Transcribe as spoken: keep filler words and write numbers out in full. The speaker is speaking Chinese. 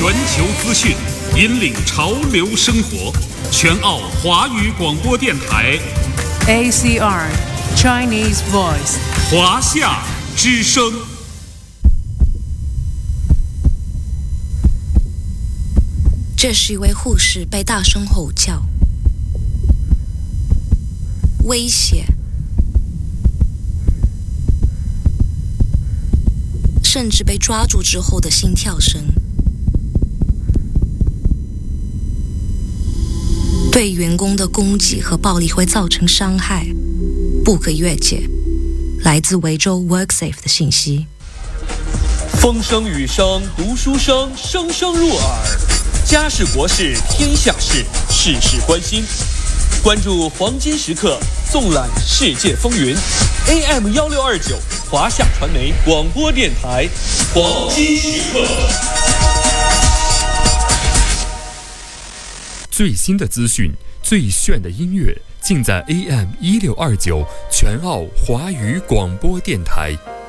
全球资讯，引领潮流生活。全澳华语广播电台 A C R Chinese Voice 华夏之声。 这是一位护士被大声吼叫，威胁，甚至被抓住之后的心跳声。对员工的攻击和暴力会造成伤害，不可越界。来自维州 WorkSafe 的信息。 风声雨声读书声，声声入耳。家事国事天下事，事事关心。关注黄金时刻，纵览世界风云。A M 幺六二九华夏传媒广播电台，黄金时刻。 最新的资讯，最炫的音乐，尽在 A M 一六二九全澳华语广播电台。